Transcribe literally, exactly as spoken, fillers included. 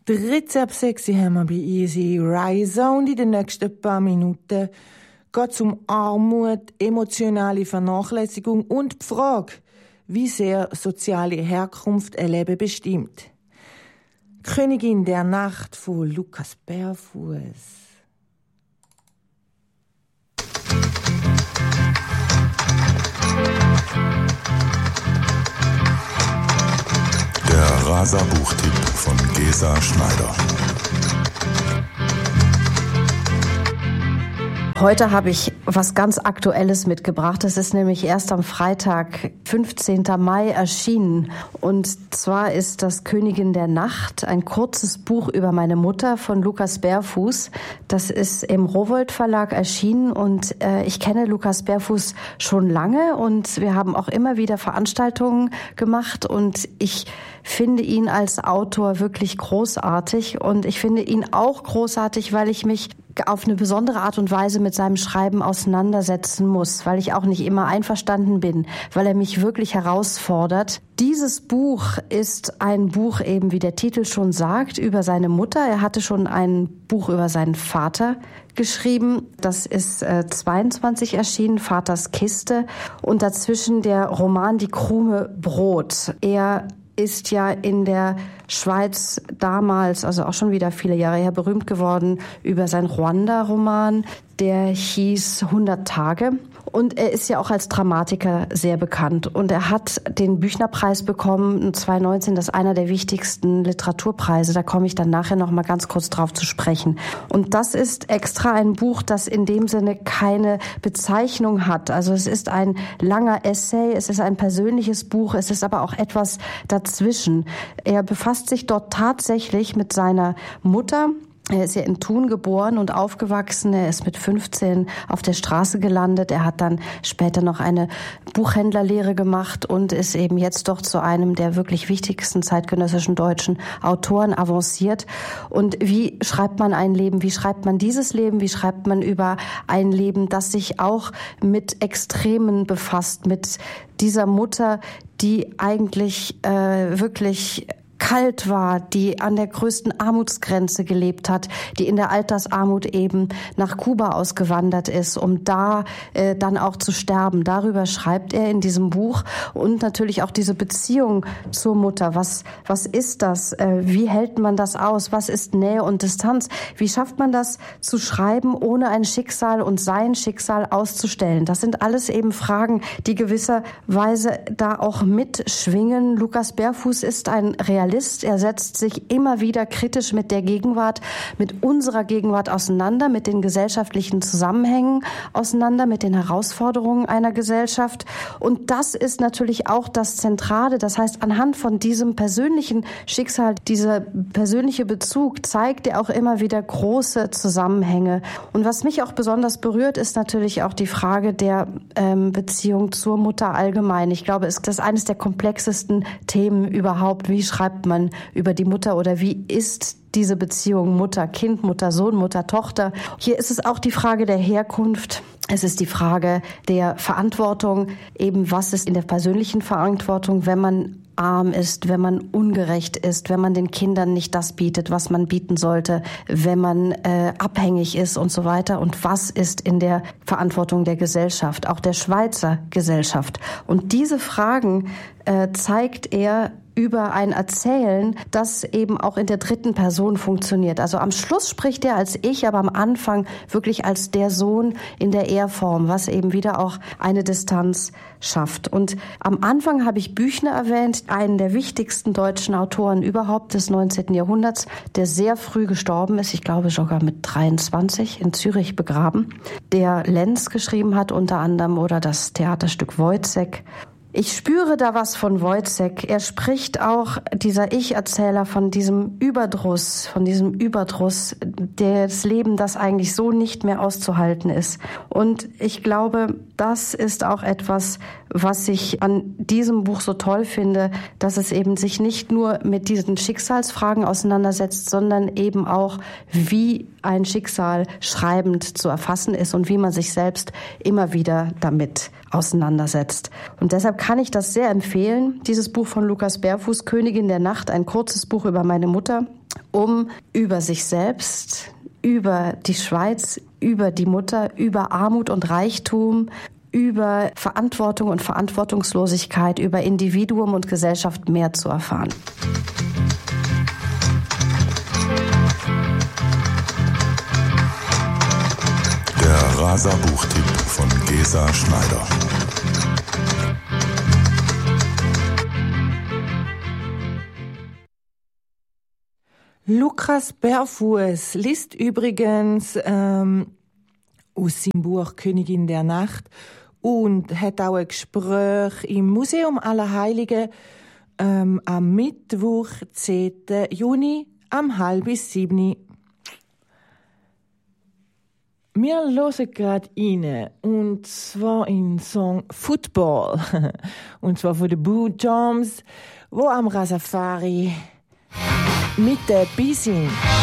dritte ab sechs haben wir bei Easy Riser und in den nächsten paar Minuten geht es um Armut, emotionale Vernachlässigung und die Frage, wie sehr soziale Herkunft ein Leben bestimmt. Königin der Nacht von Lukas Bärfuß. Der Rasa-Buchtipp von Gesa Schneider. Heute habe ich was ganz Aktuelles mitgebracht. Es ist nämlich erst am Freitag, fünfzehnten Mai, erschienen. Und zwar ist das Königin der Nacht, ein kurzes Buch über meine Mutter von Lukas Bärfuß. Das ist im Rowohlt Verlag erschienen und äh, ich kenne Lukas Bärfuß schon lange und wir haben auch immer wieder Veranstaltungen gemacht und ich finde ihn als Autor wirklich großartig und ich finde ihn auch großartig, weil ich mich auf eine besondere Art und Weise mit seinem Schreiben auseinandersetzen muss, weil ich auch nicht immer einverstanden bin, weil er mich wirklich herausfordert. Dieses Buch ist ein Buch eben, wie der Titel schon sagt, über seine Mutter. Er hatte schon ein Buch über seinen Vater geschrieben. Das ist äh, zweiundzwanzig erschienen, Vaters Kiste. Und dazwischen der Roman Die Krume Brot. Er ist ja in der Schweiz damals, also auch schon wieder viele Jahre her, berühmt geworden über seinen Ruanda-Roman, der hieß hundert Tage. Und er ist ja auch als Dramatiker sehr bekannt. Und er hat den Büchnerpreis bekommen, zweitausendneunzehn, das ist einer der wichtigsten Literaturpreise. Da komme ich dann nachher noch mal ganz kurz drauf zu sprechen. Und das ist extra ein Buch, das in dem Sinne keine Bezeichnung hat. Also es ist ein langer Essay, es ist ein persönliches Buch, es ist aber auch etwas dazwischen. Er befasst sich dort tatsächlich mit seiner Mutter. Er ist ja in Thun geboren und aufgewachsen. Er ist mit fünfzehn auf der Straße gelandet. Er hat dann später noch eine Buchhändlerlehre gemacht und ist eben jetzt doch zu einem der wirklich wichtigsten zeitgenössischen deutschen Autoren avanciert. Und wie schreibt man ein Leben? Wie schreibt man dieses Leben? Wie schreibt man über ein Leben, das sich auch mit Extremen befasst, mit dieser Mutter, die eigentlich äh, wirklich kalt war, die an der größten Armutsgrenze gelebt hat, die in der Altersarmut eben nach Kuba ausgewandert ist, um da äh, dann auch zu sterben. Darüber schreibt er in diesem Buch und natürlich auch diese Beziehung zur Mutter. Was, was ist das? Äh, wie hält man das aus? Was ist Nähe und Distanz? Wie schafft man das zu schreiben, ohne ein Schicksal und sein Schicksal auszustellen? Das sind alles eben Fragen, die gewisserweise da auch mitschwingen. Lukas Bärfuß ist ein Realist. Er setzt sich immer wieder kritisch mit der Gegenwart, mit unserer Gegenwart auseinander, mit den gesellschaftlichen Zusammenhängen auseinander, mit den Herausforderungen einer Gesellschaft. Und das ist natürlich auch das Zentrale. Das heißt, anhand von diesem persönlichen Schicksal, dieser persönliche Bezug, zeigt er auch immer wieder große Zusammenhänge. Und was mich auch besonders berührt, ist natürlich auch die Frage der ähm, Beziehung zur Mutter allgemein. Ich glaube, es ist eines der komplexesten Themen überhaupt. Wie schreibt man über die Mutter oder wie ist diese Beziehung Mutter-Kind, Mutter-Sohn, Mutter-Tochter? Hier ist es auch die Frage der Herkunft. Es ist die Frage der Verantwortung, eben was ist in der persönlichen Verantwortung, wenn man arm ist, wenn man ungerecht ist, wenn man den Kindern nicht das bietet, was man bieten sollte, wenn man äh, abhängig ist und so weiter. Und was ist in der Verantwortung der Gesellschaft, auch der Schweizer Gesellschaft? Und diese Fragen äh, zeigt er über ein Erzählen, das eben auch in der dritten Person funktioniert. Also am Schluss spricht er als ich, aber am Anfang wirklich als der Sohn in der Er-Form, was eben wieder auch eine Distanz schafft. Und am Anfang habe ich Büchner erwähnt, einen der wichtigsten deutschen Autoren überhaupt des neunzehnten Jahrhunderts, der sehr früh gestorben ist, ich glaube sogar mit dreiundzwanzig in Zürich begraben, der Lenz geschrieben hat unter anderem oder das Theaterstück Woyzeck. Ich spüre da was von Woyzeck. Er spricht auch, dieser Ich-Erzähler, von diesem Überdruss, von diesem Überdruss des Lebens, das eigentlich so nicht mehr auszuhalten ist. Und ich glaube, das ist auch etwas, was ich an diesem Buch so toll finde, dass es eben sich nicht nur mit diesen Schicksalsfragen auseinandersetzt, sondern eben auch, wie ein Schicksal schreibend zu erfassen ist und wie man sich selbst immer wieder damit auseinandersetzt. Und deshalb kann ich das sehr empfehlen, dieses Buch von Lukas Bärfuß, Königin der Nacht, ein kurzes Buch über meine Mutter. um über sich selbst, über die Schweiz, über die Mutter, über Armut und Reichtum, über Verantwortung und Verantwortungslosigkeit, über Individuum und Gesellschaft mehr zu erfahren. Der Rasa-Buchtipp von Gesa Schneider. Lukas Berfuß liest übrigens ähm, aus seinem Buch Königin der Nacht und hat auch ein Gespräch im Museum aller Heiligen ähm, am Mittwoch, zehnten Juni, am halb sieben. Wir hören gerade rein, und zwar in den Song Football, und zwar von den Boo Joms, wo am Rasafari mit dabei sind.